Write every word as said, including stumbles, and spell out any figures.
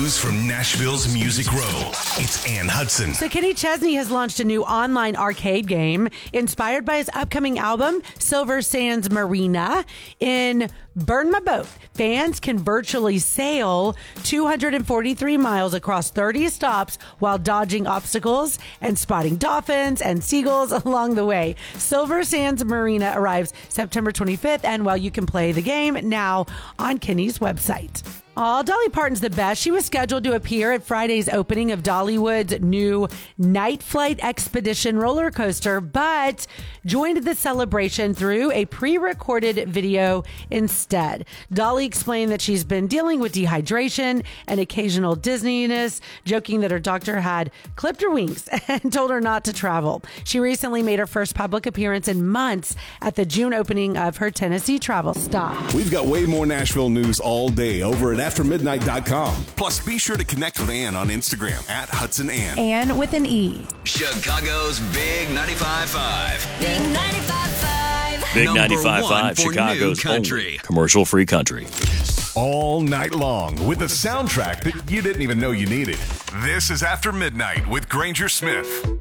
news from Nashville's Music Row. It's Ann Hudson. So Kenny Chesney has launched a new online arcade game inspired by his upcoming album, Silver Sands Marina. In Burn My Boat, fans can virtually sail two hundred forty-three miles across thirty stops while dodging obstacles and spotting dolphins and seagulls along the way. Silver Sands Marina arrives September twenty-fifth, and while you can play the game now on Kenny's website. Oh, Dolly Parton's the best. She was scheduled to appear at Friday's opening of Dollywood's new Night Flight Expedition roller coaster, but joined the celebration through a pre-recorded video instead. Dolly explained that she's been dealing with dehydration and occasional dizziness, joking that her doctor had clipped her wings and told her not to travel. She recently made her first public appearance in months at the June opening of her Tennessee travel stop. We've got way more Nashville news all day over at after midnight dot com. Plus, be sure to connect with Ann on Instagram at Hudson Ann. Ann with an E. Chicago's Big ninety-five point five. Big ninety-five point five. Big ninety-five point five, Chicago's only commercial-free country. All night long with a soundtrack that you didn't even know you needed. This is After Midnight with Granger Smith.